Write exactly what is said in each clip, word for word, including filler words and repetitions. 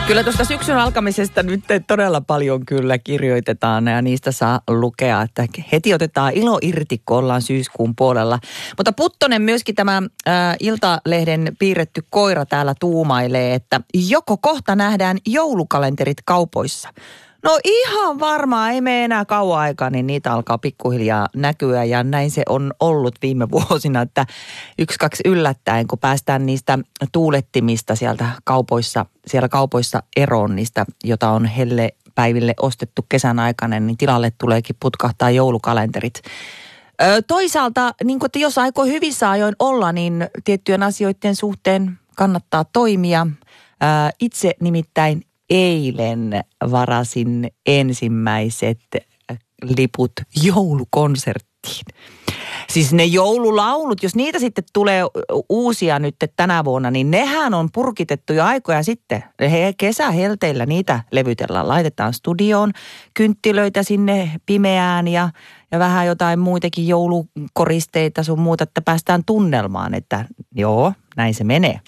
Kyllä tuosta syksyn alkamisesta nyt todella paljon kyllä kirjoitetaan ja niistä saa lukea, että heti otetaan ilo irti, kun ollaan syyskuun puolella. Mutta Puttonen myöskin tämä ä, Iltalehden piirretty koira täällä tuumailee, että joko kohta nähdään joulukalenterit kaupoissa. No ihan varmaan, ei mene enää kauan aikaa, niin niitä alkaa pikkuhiljaa näkyä ja näin se on ollut viime vuosina, että yksi, kaksi yllättäen, kun päästään niistä tuulettimista sieltä kaupoissa, siellä kaupoissa eroon niistä, jota on hellepäiville ostettu kesän aikana, niin tilalle tuleekin putkahtaa joulukalenterit. Ö, toisaalta, niin kun, että jos aikoo hyvissä ajoin olla, niin tiettyjen asioiden suhteen kannattaa toimia. Ö, itse nimittäin eilen varasin ensimmäiset liput joulukonserttiin. Siis ne joululaulut, jos niitä sitten tulee uusia nyt tänä vuonna, niin nehän on purkitettu jo aikoja sitten. He kesähelteillä niitä levytellään, laitetaan studioon kynttilöitä sinne pimeään ja, ja vähän jotain muitakin joulukoristeita sun muuta, että päästään tunnelmaan, että joo, näin se menee.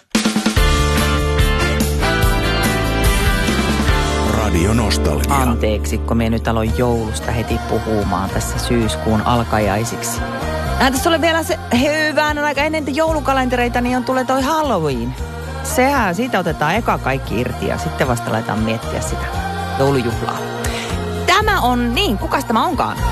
Radio Nostalgia. Anteeksi, kun me nyt aloin joulusta heti puhumaan tässä syyskuun alkajaisiksi. Näin tässä oli vielä se hyvän aika ennen joulukalentereita, niin on tulee toi Halloween. Sehän, siitä otetaan eka kaikki irti ja sitten vasta laitetaan miettiä sitä joulujuhlaa. Tämä on, niin, kukas tämä onkaan?